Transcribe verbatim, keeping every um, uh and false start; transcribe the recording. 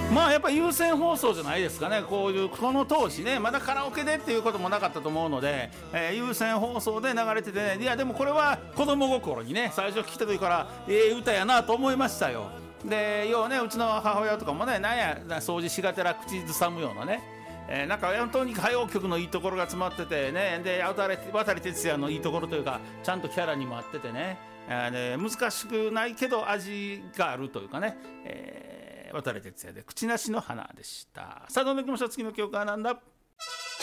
まあやっぱ優先放送じゃないですかね。こういうこの当時ね、まだカラオケでっていうこともなかったと思うので、えー、優先放送で流れててね、いやでもこれは子供心にね、最初聞いた時からええ歌やなと思いましたよ。で要はね、うちの母親とかもね、なんや掃除しがてら口ずさむようなね、えー、なんか本当に歌謡曲のいいところが詰まっててね、で渡哲也のいいところというか、ちゃんとキャラにも合っててね、えー、難しくないけど味があるというかね、えー渡哲也で口なしの花でした。さあどんどんいきましょう。次の曲はなんだ。